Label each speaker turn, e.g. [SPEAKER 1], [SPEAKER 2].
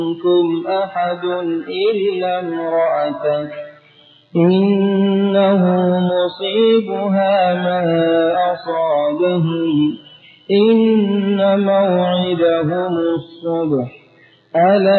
[SPEAKER 1] منكم أحد إلا امرأتك إنه مصيبها ما أصابهم إن موعدهم الصبح ألا